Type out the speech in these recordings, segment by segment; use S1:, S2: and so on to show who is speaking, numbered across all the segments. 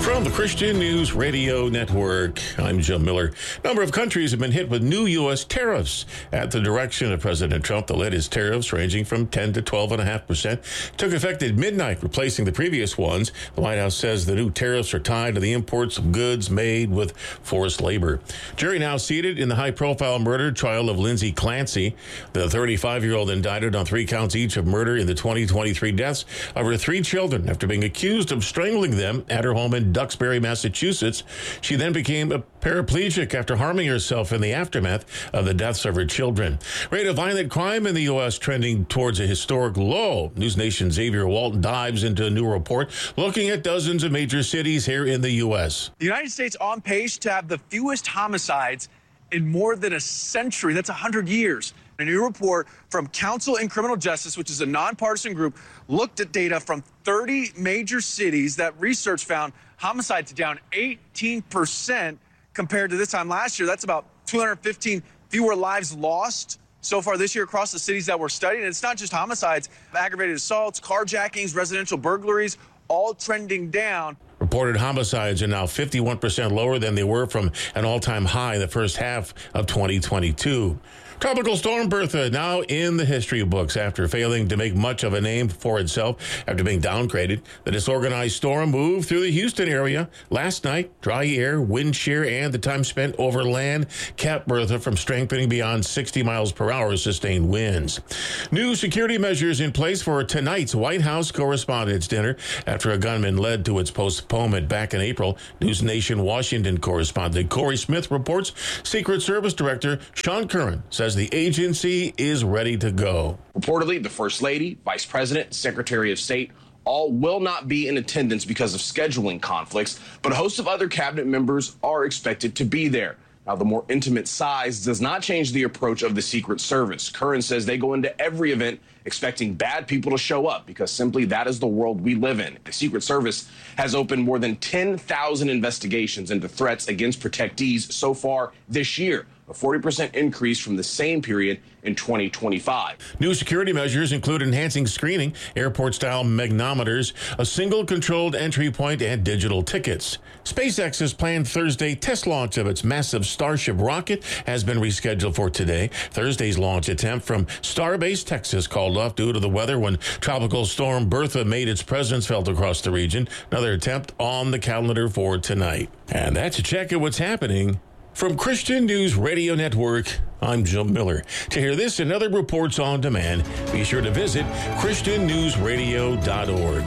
S1: From the Christian News Radio Network, I'm Jim Miller. A number of countries have been hit with new U.S. tariffs at the direction of President Trump. The latest tariffs, ranging from 10 to 12.5%, took effect at midnight, replacing the previous ones. The White House says the new tariffs are tied to the imports of goods made with forced labor. Jury now seated in the high-profile murder trial of Lindsay Clancy. The 35-year-old indicted on 3 counts each of murder in the 2023 deaths of her 3 children after being accused of strangling them at her home in Duxbury, Massachusetts. She then became a paraplegic after harming herself in the aftermath of the deaths of her children. Rate of violent crime in the U.S. trending towards a historic low. News Nation's Xavier Walton dives into a new report looking at dozens of major cities here in the U.S.
S2: The United States on pace to have the fewest homicides in more than a century. That's 100 years. A new report from Council in Criminal Justice, which is a nonpartisan group, looked at data from 30 major cities that research found homicides down 18% compared to this time last year. That's about 215 fewer lives lost so far this year across the cities that were studied. And it's not just homicides, aggravated assaults, carjackings, residential burglaries, all trending down.
S1: Reported homicides are now 51% lower than they were from an all-time high in the first half of 2022. Tropical Storm Bertha now in the history books after failing to make much of a name for itself after being downgraded. The disorganized storm moved through the Houston area last night. Dry air, wind shear, and the time spent over land kept Bertha from strengthening beyond 60 miles per hour sustained winds. New security measures in place for tonight's White House Correspondents' Dinner after a gunman led to its postponement back in April. News Nation Washington correspondent Corey Smith reports Secret Service Director Sean Curran says the agency is ready to go.
S3: Reportedly, the First Lady, Vice President, Secretary of State all will not be in attendance because of scheduling conflicts, but a host of other cabinet members are expected to be there. Now, the more intimate size does not change the approach of the Secret Service. Curran says they go into every event expecting bad people to show up because simply that is the world we live in. The Secret Service has opened more than 10,000 investigations into threats against protectees so far this year, a 40% increase from the same period in 2025.
S1: New security measures include enhancing screening, airport-style magnometers, a single controlled entry point, and digital tickets. SpaceX's planned Thursday test launch of its massive Starship rocket has been rescheduled for today. Thursday's launch attempt from Starbase, Texas, called off due to the weather when Tropical Storm Bertha made its presence felt across the region. Another attempt on the calendar for tonight. And that's a check at what's happening. From Christian News Radio Network, I'm Jim Miller. To hear this and other reports on demand, be sure to visit ChristianNewsRadio.org.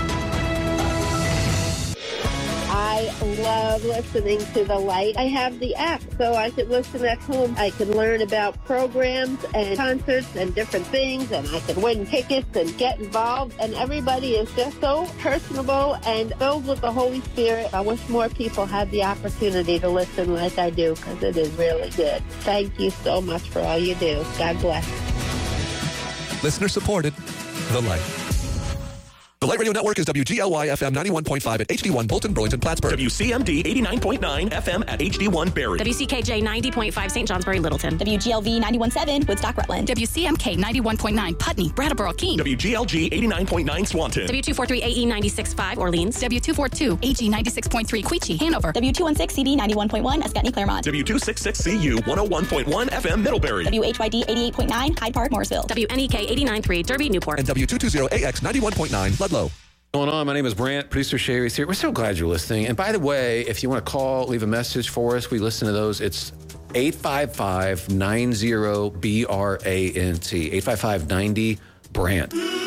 S4: I love listening to The Light. I have the app, so I could listen at home. I can learn about programs and concerts and different things, and I can win tickets and get involved. And everybody is just so personable and filled with the Holy Spirit. I wish more people had the opportunity to listen like I do, because it is really good. Thank you so much for all you do. God bless.
S5: Listener supported. The Light. The Light Radio Network is WGLY FM 91.5 at HD1 Bolton, Burlington, Plattsburgh.
S6: WCMD 89.9 FM at HD1 Barrie.
S7: WCKJ 90.5 St. Johnsbury, Littleton.
S8: WGLV 91.7 Woodstock, Rutland.
S7: WCMK 91.9 Putney, Brattleboro, Keene.
S6: WGLG 89.9 Swanton.
S7: W243 AE 96.5 Orleans. W242 AG 96.3 Queechee, Hanover.
S8: W216 CD 91.1 Ascutney, Claremont.
S6: W266 CU 101.1 FM Middlebury.
S8: WHYD 88.9 Hyde Park, Morrisville.
S7: WNEK 89.3 Derby, Newport.
S5: And W220 AX 91.9 Ludlow.
S9: Going on? My name is Brant. Producer Sherry's here. We're so glad you're listening. And by the way, if you want to call, leave a message for us, we listen to those. It's 855-90-BRANT. 855-90-BRANT.